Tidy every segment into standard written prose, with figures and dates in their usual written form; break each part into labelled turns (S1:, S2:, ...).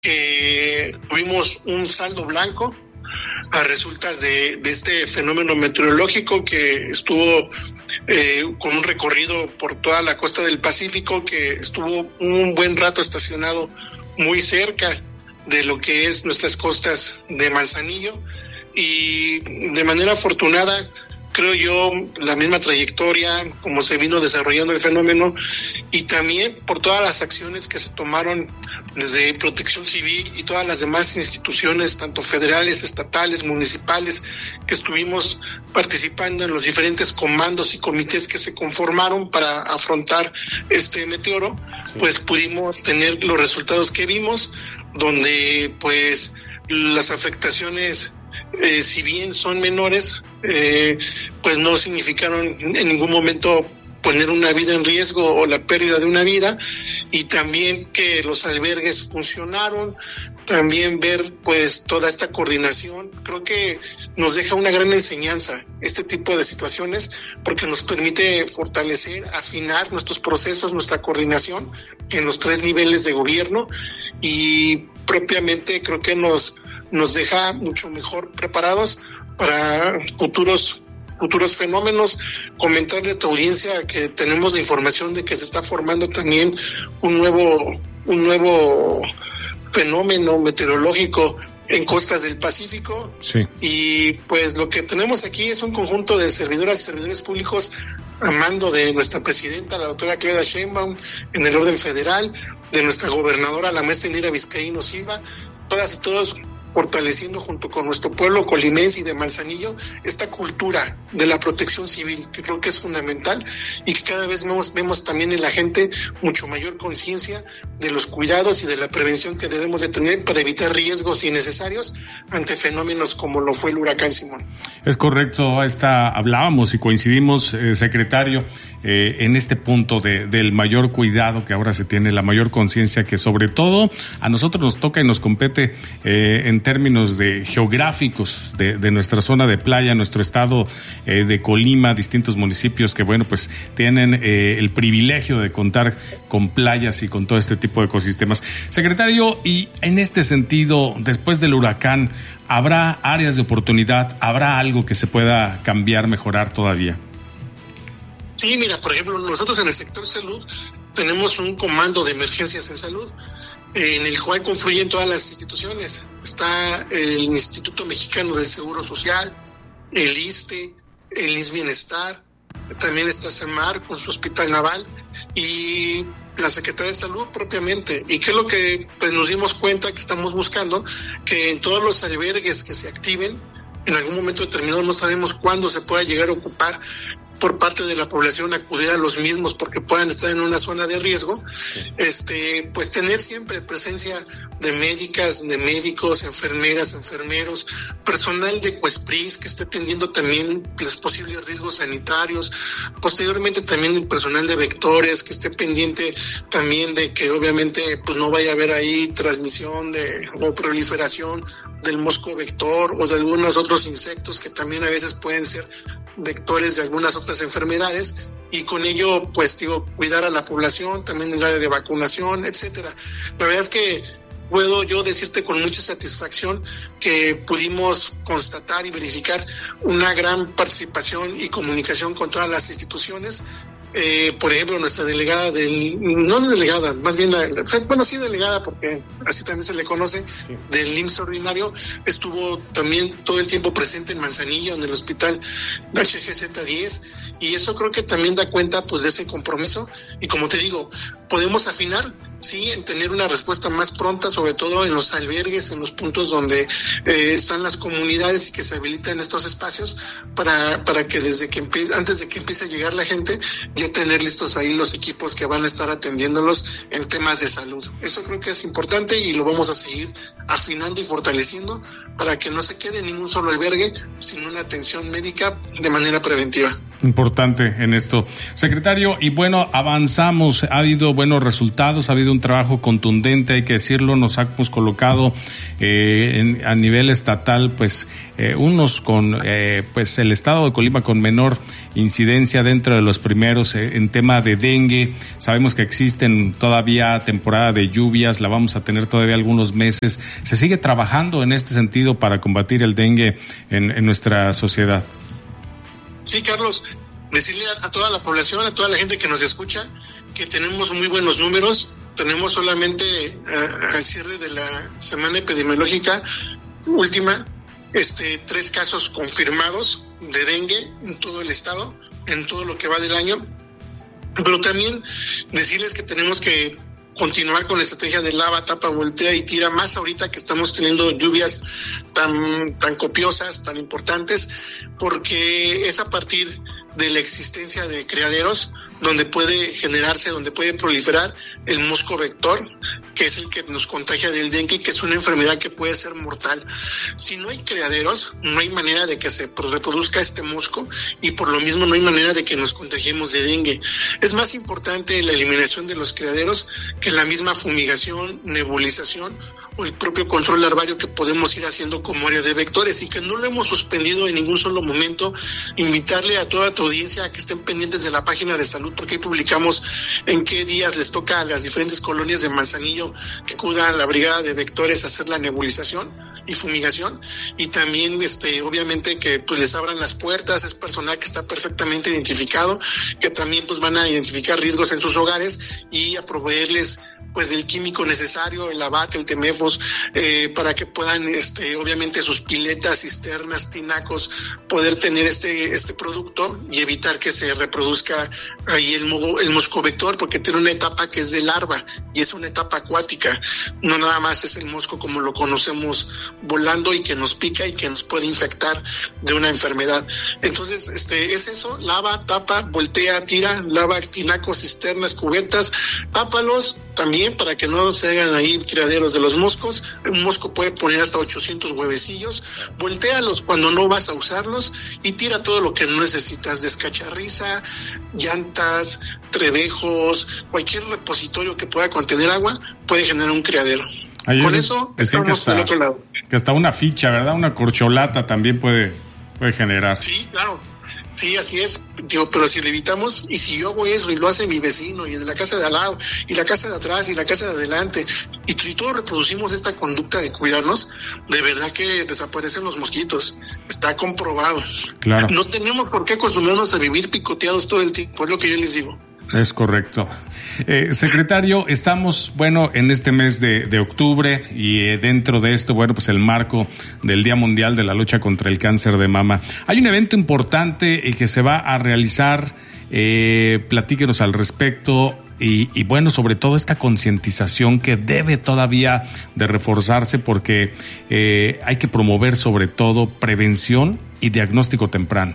S1: que tuvimos un saldo blanco a resultas de este fenómeno meteorológico que estuvo con un recorrido por toda la costa del Pacífico, que estuvo un buen rato estacionado muy cerca de lo que es nuestras costas de Manzanillo, y de manera afortunada, creo yo, la misma trayectoria como se vino desarrollando el fenómeno, y también por todas las acciones que se tomaron desde Protección Civil y todas las demás instituciones, tanto federales, estatales, municipales, que estuvimos participando en los diferentes comandos y comités que se conformaron para afrontar este meteoro, sí, pues pudimos tener los resultados que vimos, donde pues las afectaciones, si bien son menores, pues no significaron en ningún momento poner una vida en riesgo o la pérdida de una vida, y también que los albergues funcionaron, también ver pues toda esta coordinación. Creo que nos deja una gran enseñanza este tipo de situaciones, porque nos permite fortalecer, afinar nuestros procesos, nuestra coordinación en los 3 niveles de gobierno, y propiamente creo que nos deja mucho mejor preparados para futuros fenómenos. Comentarle a tu audiencia que tenemos la información de que se está formando también un nuevo fenómeno meteorológico en costas del Pacífico. Sí. Y pues lo que tenemos aquí es un conjunto de servidoras y servidores públicos a mando de nuestra presidenta, la doctora Claudia Sheinbaum, en el orden federal, de nuestra gobernadora, la maestra Indira Vizcaíno Silva, todas y todos fortaleciendo junto con nuestro pueblo colimense y de Manzanillo esta cultura de la protección civil, que creo que es fundamental, y que cada vez vemos también en la gente mucho mayor conciencia de los cuidados y de la prevención que debemos de tener para evitar riesgos innecesarios ante fenómenos como lo fue el huracán Simón.
S2: Es correcto, hablábamos y coincidimos, secretario, en este punto del mayor cuidado que ahora se tiene, la mayor conciencia que sobre todo a nosotros nos toca y nos compete en términos de geográficos de nuestra zona de playa, nuestro estado de Colima, distintos municipios que bueno pues tienen el privilegio de contar con playas y con todo este tipo de ecosistemas. Secretario, y en este sentido, después del huracán, ¿habrá áreas de oportunidad? ¿Habrá algo que se pueda cambiar, mejorar todavía?
S1: Sí, mira, por ejemplo, nosotros en el sector salud tenemos un comando de emergencias en salud, en el cual confluyen todas las instituciones. Está el Instituto Mexicano del Seguro Social, el ISSSTE, el ISSSTE Bienestar, también está CEMAR con su hospital naval y la Secretaría de Salud propiamente. ¿Y qué es lo que pues nos dimos cuenta que estamos buscando? Que en todos los albergues que se activen, en algún momento determinado, no sabemos cuándo se pueda llegar a ocupar por parte de la población, acudir a los mismos porque puedan estar en una zona de riesgo, pues tener siempre presencia de médicas, de médicos, enfermeras, enfermeros, personal de COESPRIS que esté atendiendo también los posibles riesgos sanitarios, posteriormente también el personal de vectores que esté pendiente también de que obviamente pues no vaya a haber ahí transmisión o proliferación del mosco vector o de algunos otros insectos que también a veces pueden ser vectores de algunas otras enfermedades, y con ello pues cuidar a la población también en el área de vacunación, etcétera. La verdad es que puedo yo decirte con mucha satisfacción que pudimos constatar y verificar una gran participación y comunicación con todas las instituciones. Por ejemplo, nuestra delegada más bien delegada, porque así también se le conoce, sí, del IMSS ordinario, estuvo también todo el tiempo presente en Manzanillo, en el hospital HGZ-10, y eso creo que también da cuenta pues de ese compromiso, y como te digo, podemos afinar, sí, en tener una respuesta más pronta, sobre todo en los albergues, en los puntos donde están las comunidades y que se habilitan estos espacios para que antes de que empiece a llegar la gente, ya tener listos ahí los equipos que van a estar atendiéndolos en temas de salud. Eso creo que es importante y lo vamos a seguir afinando y fortaleciendo para que no se quede ningún solo albergue sin una atención médica de manera preventiva.
S2: Importante en esto, secretario. Y bueno, avanzamos, ha habido buenos resultados, ha habido un trabajo contundente, hay que decirlo, nos hemos colocado a nivel estatal, pues unos con pues el estado de Colima con menor incidencia dentro de los primeros en tema de dengue. Sabemos que existen todavía temporada de lluvias, la vamos a tener todavía algunos meses. ¿Se sigue trabajando en este sentido para combatir el dengue en nuestra sociedad?
S1: Sí, Carlos, decirle a toda la población, a toda la gente que nos escucha, que tenemos muy buenos números. Tenemos solamente al cierre de la semana epidemiológica última, 3 casos confirmados de dengue en todo el estado, en todo lo que va del año. Pero también decirles que tenemos que continuar con la estrategia de lava, tapa, voltea y tira, más ahorita que estamos teniendo lluvias tan copiosas, tan importantes, porque es a partir de la existencia de criaderos donde puede generarse, donde puede proliferar el mosco vector, que es el que nos contagia del dengue, que es una enfermedad que puede ser mortal. Si no hay criaderos, no hay manera de que se reproduzca este mosco y por lo mismo no hay manera de que nos contagiemos de dengue. Es más importante la eliminación de los criaderos que la misma fumigación, nebulización o el propio control larvario que podemos ir haciendo como área de vectores, y que no lo hemos suspendido en ningún solo momento. Invitarle a toda tu audiencia a que estén pendientes de la página de salud, porque ahí publicamos en qué días les toca a las diferentes colonias de Manzanillo que acudan a la brigada de vectores a hacer la nebulización y fumigación, y también obviamente que pues les abran las puertas. Es personal que está perfectamente identificado, que también pues van a identificar riesgos en sus hogares y a proveerles pues el químico necesario, el abate, el temefos, para que puedan obviamente sus piletas, cisternas, tinacos, poder tener este producto y evitar que se reproduzca ahí el mosco vector, porque tiene una etapa que es de larva y es una etapa acuática, no nada más es el mosco como lo conocemos volando y que nos pica y que nos puede infectar de una enfermedad. Entonces, es eso: lava, tapa, voltea, tira, lava tinacos, cisternas, cubetas, tápalos también para que no se hagan ahí criaderos de los moscos. Un mosco puede poner hasta 800 huevecillos. Voltéalos cuando no vas a usarlos y tira todo lo que no necesitas: descacharriza, llantas, trebejos, cualquier repositorio que pueda contener agua puede generar un criadero.
S2: Ayer
S1: con eso estamos del otro lado.
S2: Que hasta una ficha, ¿verdad? Una corcholata también puede generar.
S1: Sí, claro. Sí, así es. Pero si lo evitamos, y si yo hago eso y lo hace mi vecino y el de la casa de al lado y la casa de atrás y la casa de adelante, y si todos reproducimos esta conducta de cuidarnos, de verdad que desaparecen los mosquitos. Está comprobado.
S2: Claro.
S1: No tenemos por qué acostumbrarnos a vivir picoteados todo el tiempo, es lo que yo les digo.
S2: Es correcto. Secretario, estamos, en este mes de octubre y dentro de esto, pues el marco del Día Mundial de la Lucha contra el Cáncer de Mama. Hay un evento importante que se va a realizar, platíquenos al respecto y sobre todo esta concientización que debe todavía de reforzarse, porque hay que promover sobre todo prevención y diagnóstico temprano.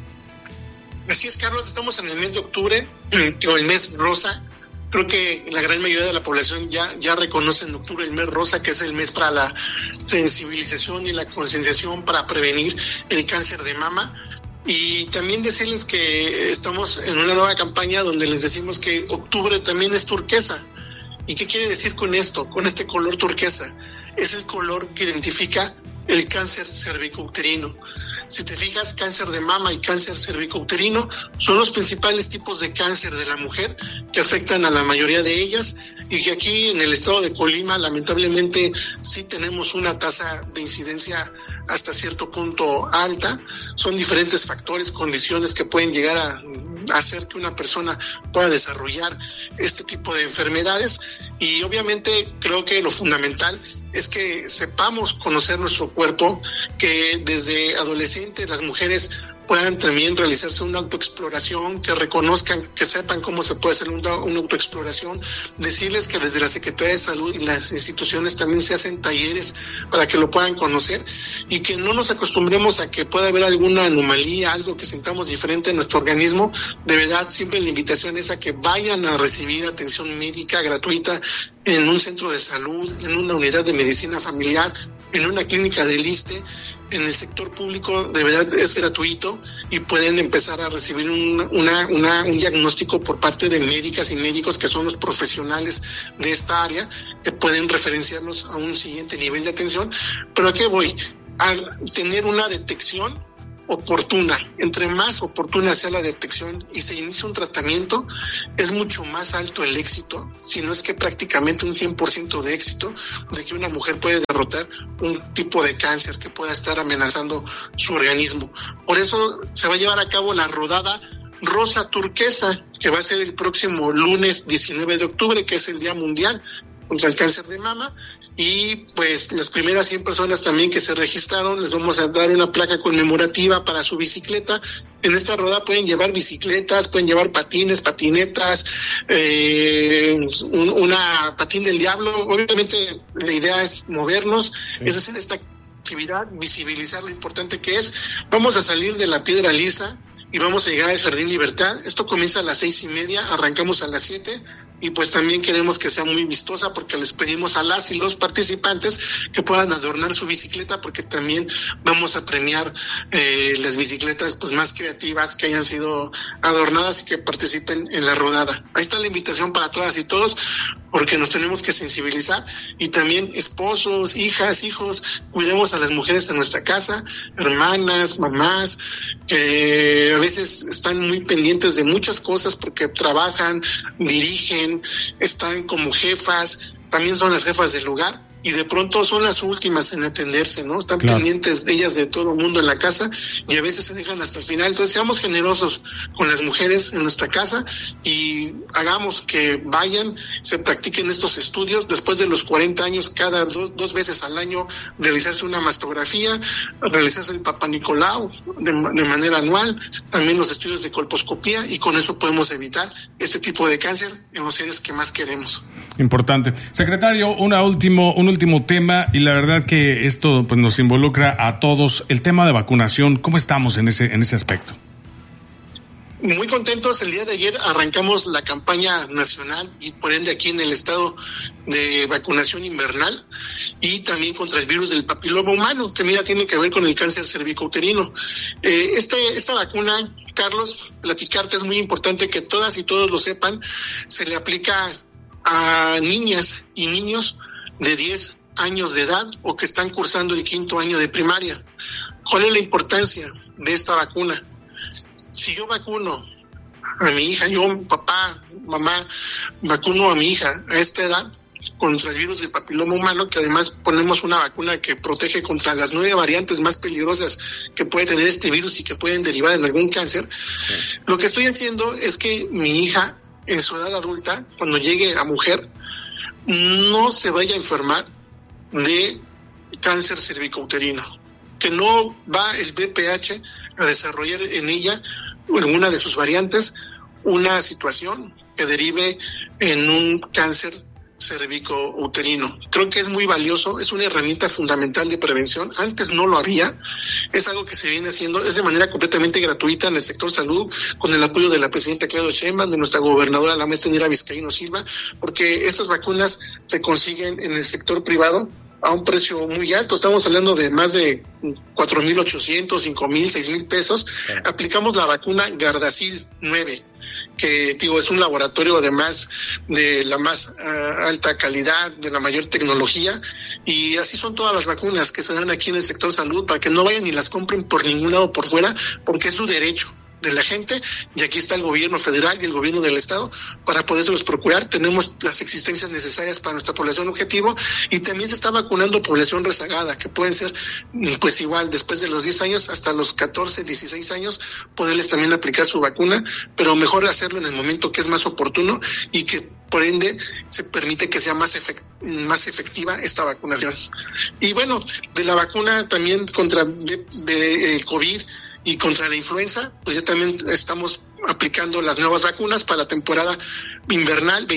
S1: Así es, Carlos, estamos en el mes de octubre, o el mes rosa. Creo que la gran mayoría de la población ya reconoce en octubre el mes rosa, que es el mes para la sensibilización y la concienciación para prevenir el cáncer de mama. Y también decirles que estamos en una nueva campaña donde les decimos que octubre también es turquesa. ¿Y qué quiere decir con esto, con este color turquesa? Es el color que identifica el cáncer cervicouterino. Si te fijas, cáncer de mama y cáncer cervicouterino son los principales tipos de cáncer de la mujer que afectan a la mayoría de ellas, y que aquí en el estado de Colima lamentablemente sí tenemos una tasa de incidencia hasta cierto punto alta. Son diferentes factores, condiciones que pueden llegar a hacer que una persona pueda desarrollar este tipo de enfermedades, y obviamente creo que lo fundamental es que sepamos conocer nuestro cuerpo, que desde adolescentes las mujeres puedan también realizarse una autoexploración, que reconozcan, que sepan cómo se puede hacer una autoexploración. Decirles que desde la Secretaría de Salud y las instituciones también se hacen talleres para que lo puedan conocer, y que no nos acostumbremos a que pueda haber alguna anomalía, algo que sintamos diferente en nuestro organismo. De verdad, siempre la invitación es a que vayan a recibir atención médica gratuita, en un centro de salud, en una unidad de medicina familiar, en una clínica del ISSSTE. En el sector público de verdad es gratuito y pueden empezar a recibir un diagnóstico por parte de médicas y médicos que son los profesionales de esta área, que pueden referenciarlos a un siguiente nivel de atención. Pero ¿a qué voy? Al tener una detección oportuna, entre más oportuna sea la detección y se inicia un tratamiento, es mucho más alto el éxito, si no es que prácticamente un 100% de éxito, de que una mujer puede derrotar un tipo de cáncer que pueda estar amenazando su organismo. Por eso se va a llevar a cabo la rodada Rosa Turquesa, que va a ser el próximo lunes 19 de octubre, que es el Día Mundial contra el Cáncer de Mama. Y pues las primeras 100 personas también que se registraron, les vamos a dar una placa conmemorativa para su bicicleta. En esta rueda pueden llevar bicicletas, pueden llevar patines, patinetas, una patín del diablo. Obviamente la idea es movernos, es hacer esta actividad, visibilizar lo importante que es. Vamos a salir de la Piedra Lisa y vamos a llegar al Jardín Libertad. Esto comienza a las 6:30, arrancamos a las 7, y pues también queremos que sea muy vistosa, porque les pedimos a las y los participantes que puedan adornar su bicicleta, porque también vamos a premiar las bicicletas pues más creativas que hayan sido adornadas y que participen en la rodada. Ahí está la invitación para todas y todos, porque nos tenemos que sensibilizar. Y también esposos, hijas, hijos, cuidemos a las mujeres en nuestra casa, hermanas, mamás, que a veces están muy pendientes de muchas cosas porque trabajan, dirigen, están como jefas, también son las jefas del hogar, y de pronto son las últimas en atenderse, ¿no? Están pendientes de ellas de todo el mundo en la casa, y a veces se dejan hasta el final. Entonces seamos generosos con las mujeres en nuestra casa y hagamos que vayan, se practiquen estos estudios. Después de los 40 años, cada dos veces al año, realizarse una mastografía, realizarse el Papá Nicolau de manera anual, también los estudios de colposcopía, y con eso podemos evitar este tipo de cáncer en los seres que más queremos.
S2: Importante. Secretario, un último tema, y la verdad que esto pues nos involucra a todos, el tema de vacunación. ¿Cómo estamos en ese aspecto?
S1: Muy contentos. El día de ayer arrancamos la campaña nacional y por ende aquí en el estado de vacunación invernal, y también contra el virus del papiloma humano, que mira, tiene que ver con el cáncer cervicouterino. Esta vacuna, Carlos, platicarte, es muy importante que todas y todos lo sepan. Se le aplica a niñas y niños de 10 años de edad o que están cursando el 5º año de primaria. ¿Cuál es la importancia de esta vacuna? Si yo vacuno a mi hija, yo, papá, mamá, vacuno a mi hija a esta edad contra el virus del papiloma humano, que además ponemos una vacuna que protege contra las 9 variantes más peligrosas que puede tener este virus y que pueden derivar en algún cáncer. Sí. Lo que estoy haciendo es que mi hija, en su edad adulta, cuando llegue a mujer, no se vaya a enfermar de cáncer cervicouterino, que no va el VPH a desarrollar en ella, en una de sus variantes, una situación que derive en un cáncer cervicouterino. Creo que es muy valioso, es una herramienta fundamental de prevención. Antes no lo había, es algo que se viene haciendo, es de manera completamente gratuita en el sector salud, con el apoyo de la presidenta Claudia Sheinbaum, de nuestra gobernadora, la maestra Indira Vizcaíno Silva, porque estas vacunas se consiguen en el sector privado a un precio muy alto. Estamos hablando de más de 4,800, 5,000, 6,000 pesos. Aplicamos la vacuna Gardasil 9, que digo, es un laboratorio además de la más alta calidad, de la mayor tecnología, y así son todas las vacunas que se dan aquí en el sector salud, para que no vayan y las compren por ningún lado por fuera, porque es su derecho de la gente, y aquí está el gobierno federal y el gobierno del estado para poderlos procurar. Tenemos las existencias necesarias para nuestra población objetivo, y también se está vacunando población rezagada, que pueden ser pues igual después de los 10 años hasta los 14, 16 años, poderles también aplicar su vacuna, pero mejor hacerlo en el momento que es más oportuno y que por ende se permite que sea más efectiva esta vacunación. Y bueno, de la vacuna también contra el COVID y contra la influenza, pues ya también estamos aplicando las nuevas vacunas para la temporada invernal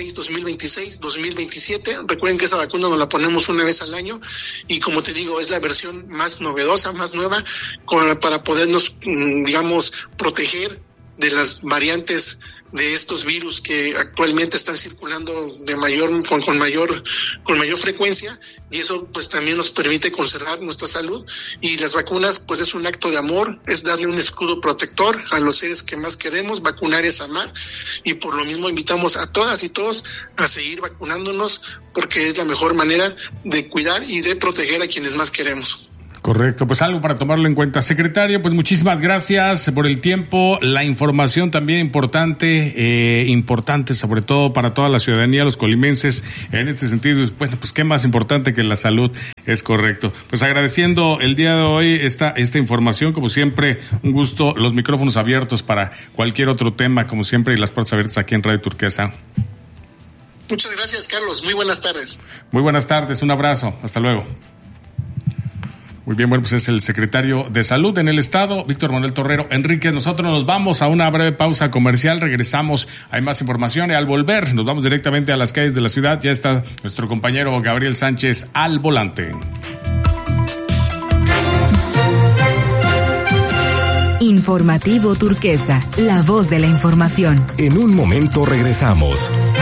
S1: 2026-2027. Recuerden que esa vacuna nos la ponemos una vez al año, y como te digo, es la versión más novedosa, más nueva, para podernos, digamos, proteger de las variantes de estos virus que actualmente están circulando con mayor frecuencia, y eso pues también nos permite conservar nuestra salud. Y las vacunas pues es un acto de amor, es darle un escudo protector a los seres que más queremos. Vacunar es amar, y por lo mismo invitamos a todas y todos a seguir vacunándonos, porque es la mejor manera de cuidar y de proteger a quienes más queremos.
S2: Correcto, pues algo para tomarlo en cuenta. Secretario, pues muchísimas gracias por el tiempo, la información también importante sobre todo para toda la ciudadanía, los colimenses. En este sentido, bueno, pues qué más importante que la salud, es correcto. Pues agradeciendo el día de hoy esta información, como siempre, un gusto, los micrófonos abiertos para cualquier otro tema, como siempre, y las puertas abiertas aquí en Radio Turquesa.
S1: Muchas gracias, Carlos. Muy buenas tardes.
S2: Muy buenas tardes, un abrazo, hasta luego. Muy bien, bueno, pues es el secretario de Salud en el Estado, Víctor Manuel Torrero Enríquez. Nosotros nos vamos a una breve pausa comercial, regresamos, hay más información y al volver nos vamos directamente a las calles de la ciudad. Ya está nuestro compañero Gabriel Sánchez al volante.
S3: Informativo Turquesa, la voz de la información.
S4: En un momento regresamos.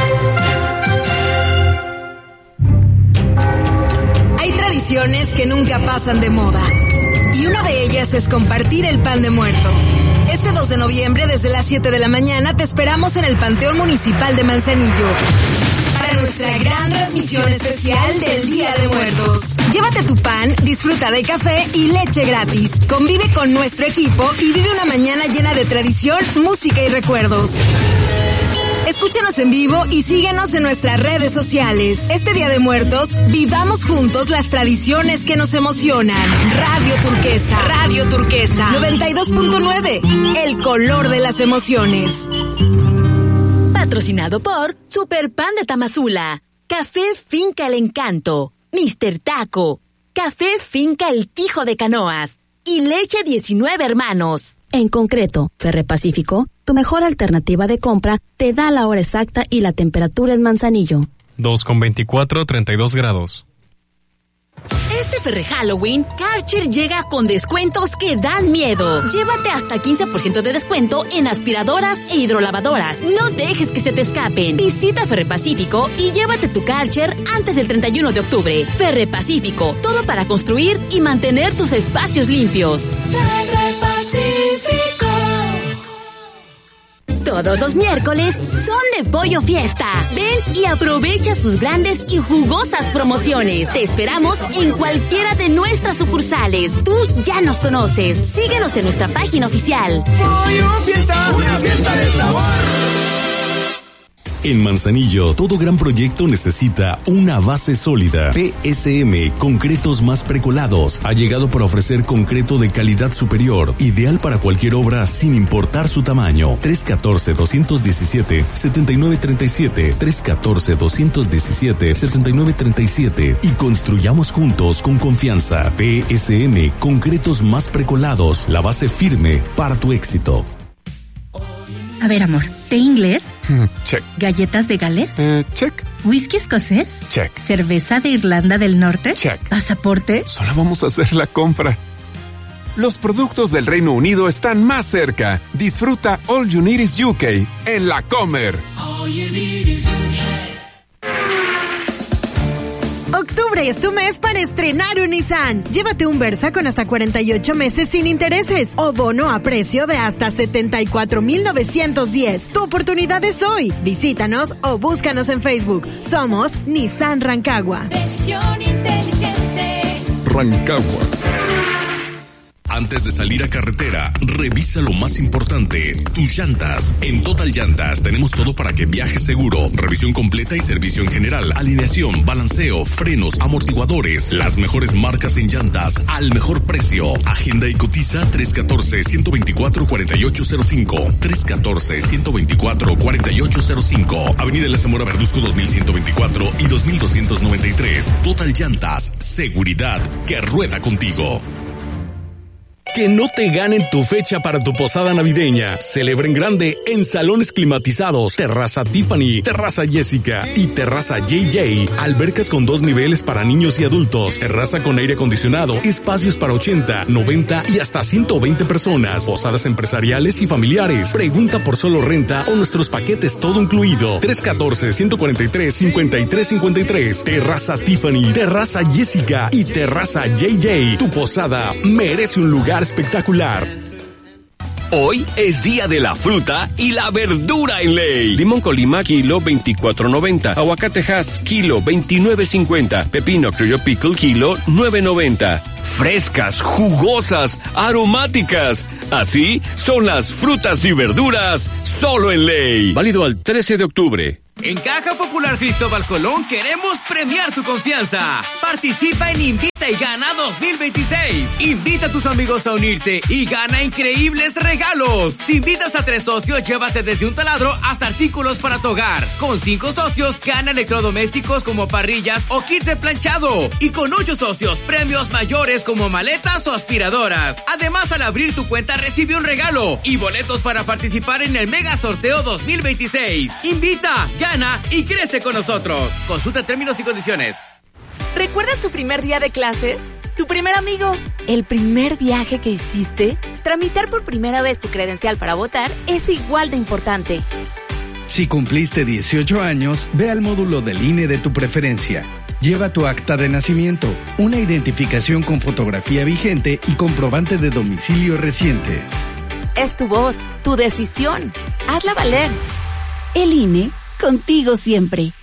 S3: Tradiciones que nunca pasan de moda, y una de ellas es compartir el pan de muerto. Este 2 de noviembre desde las 7 de la mañana te esperamos en el Panteón Municipal de Manzanillo para nuestra gran transmisión especial del Día de Muertos. Llévate tu pan, disfruta de café y leche gratis. Convive con nuestro equipo y vive una mañana llena de tradición, música y recuerdos. Escúchanos en vivo y síguenos en nuestras redes sociales. Este Día de Muertos, vivamos juntos las tradiciones que nos emocionan. Radio Turquesa. Radio Turquesa. 92.9. El color de las emociones. Patrocinado por Super Pan de Tamazula, Café Finca El Encanto, Mr. Taco, Café Finca El Tijo de Canoas y Leche 19 Hermanos. En concreto, Ferre Pacífico, tu mejor alternativa de compra, te da la hora exacta y la temperatura en Manzanillo.
S5: 2,24, 32 grados.
S3: Este Ferre Halloween, Karcher llega con descuentos que dan miedo. Llévate hasta 15% de descuento en aspiradoras e hidrolavadoras. No dejes que se te escapen. Visita Ferre Pacífico y llévate tu Karcher antes del 31 de octubre. Ferre Pacífico, todo para construir y mantener tus espacios limpios. Ferre Pacífico. Todos los miércoles son de Pollo Fiesta. Ven y aprovecha sus grandes y jugosas promociones. Te esperamos en cualquiera de nuestras sucursales. Tú ya nos conoces. Síguenos en nuestra página oficial.
S6: Pollo Fiesta, una fiesta de sabor.
S4: En Manzanillo, todo gran proyecto necesita una base sólida. PSM, concretos más precolados, ha llegado para ofrecer concreto de calidad superior, ideal para cualquier obra sin importar su tamaño. 314-217-7937, 314-217-7937 y construyamos juntos con confianza. PSM, concretos más precolados, la base firme para tu éxito.
S7: A ver, amor, ¿té inglés?
S5: Check.
S7: ¿Galletas de Gales?
S5: Check.
S7: ¿Whisky escocés?
S5: Check.
S7: ¿Cerveza de Irlanda del Norte?
S5: Check.
S7: ¿Pasaporte?
S5: Solo vamos a hacer la compra. Los productos del Reino Unido están más cerca. Disfruta All You Need Is UK en La Comer. All you need is UK.
S8: Octubre es tu mes para estrenar un Nissan. Llévate un Versa con hasta 48 meses sin intereses o bono a precio de hasta 74,910. Tu oportunidad es hoy. Visítanos o búscanos en Facebook. Somos Nissan Rancagua.
S3: Versión inteligente.
S5: Rancagua.
S4: Antes de salir a carretera, revisa lo más importante, tus llantas. En Total Llantas tenemos todo para que viajes seguro. Revisión completa y servicio en general. Alineación, balanceo, frenos, amortiguadores. Las mejores marcas en llantas al mejor precio. Agenda y cotiza 314-124-4805. 314-124-4805. Avenida La Zamora Verduzco 2124 y 2293. Total Llantas, seguridad que rueda contigo. Que no te ganen tu fecha para tu posada navideña. Celebra en grande en salones climatizados, Terraza Tiffany, Terraza Jessica y Terraza JJ. Albercas con 2 niveles para niños y adultos, terraza con aire acondicionado, espacios para 80, 90 y hasta 120 personas. Posadas empresariales y familiares. Pregunta por solo renta o nuestros paquetes todo incluido. 314-143-5353. Terraza Tiffany, Terraza Jessica y Terraza JJ. Tu posada merece un lugar espectacular.
S9: Hoy es día de la fruta y la verdura en Ley. Limón Colima, kilo 24.90. Aguacate Hass, kilo 29.50. Pepino Criollo Pickle, kilo 9.90. Frescas, jugosas, aromáticas. Así son las frutas y verduras solo en Ley. Válido al 13 de octubre.
S10: En Caja Popular Cristóbal Colón queremos premiar tu confianza. Participa en Invita y Gana 2026. Invita a tus amigos a unirse y gana increíbles regalos. Si invitas a 3 socios, llévate desde un taladro hasta artículos para tu hogar. Con 5 socios, gana electrodomésticos como parrillas o kits de planchado. Y con 8 socios, premios mayores como maletas o aspiradoras. Además, al abrir tu cuenta, recibe un regalo y boletos para participar en el Mega Sorteo 2026. Invita, gana y crece con nosotros. Consulta términos y condiciones.
S11: ¿Recuerdas tu primer día de clases? ¿Tu primer amigo? ¿El primer viaje que hiciste? Tramitar por primera vez tu credencial para votar es igual de importante.
S12: Si cumpliste 18 años, ve al módulo del INE de tu preferencia. Lleva tu acta de nacimiento, una identificación con fotografía vigente y comprobante de domicilio reciente.
S11: Es tu voz, tu decisión. Hazla valer.
S13: El INE, contigo siempre.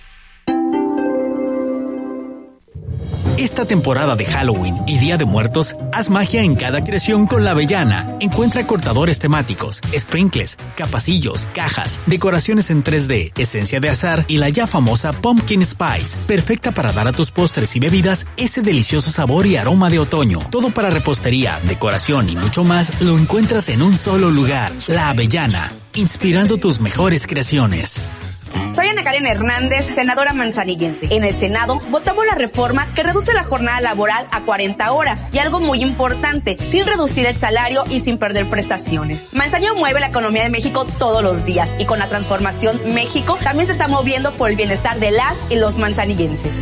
S14: Esta temporada de Halloween y Día de Muertos, haz magia en cada creación con La Avellana. Encuentra cortadores temáticos, sprinkles, capacillos, cajas, decoraciones en 3D, esencia de azar y la ya famosa Pumpkin Spice, perfecta para dar a tus postres y bebidas ese delicioso sabor y aroma de otoño. Todo para repostería, decoración y mucho más lo encuentras en un solo lugar. La Avellana, inspirando tus mejores creaciones.
S15: Soy Ana Karen Hernández, senadora manzanillense. En el Senado votamos la reforma que reduce la jornada laboral a 40 horas y algo muy importante, sin reducir el salario y sin perder prestaciones. Manzanillo mueve la economía de México todos los días y con la transformación México también se está moviendo por el bienestar de las y los manzanillenses.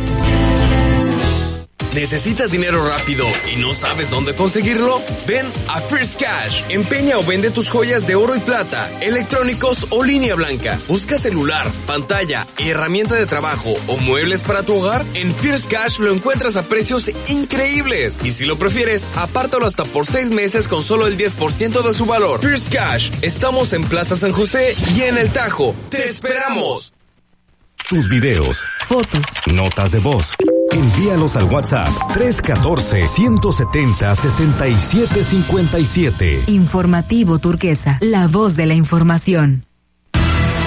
S9: ¿Necesitas dinero rápido y no sabes dónde conseguirlo? Ven a First Cash. Empeña o vende tus joyas de oro y plata, electrónicos o línea blanca. Busca celular, pantalla, herramienta de trabajo o muebles para tu hogar. En First Cash lo encuentras a precios increíbles. Y si lo prefieres, apártalo hasta por 6 meses con solo el 10% de su valor. First Cash. Estamos en Plaza San José y en El Tajo. ¡Te esperamos!
S4: Tus videos, fotos, notas de voz. Envíalos al WhatsApp 314-170-6757.
S16: Informativo Turquesa, la voz de la información.